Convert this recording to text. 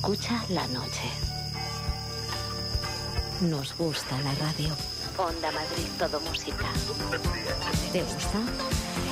escucha la noche. Nos gusta la radio. Onda Madrid, todo música. ¿Te gusta?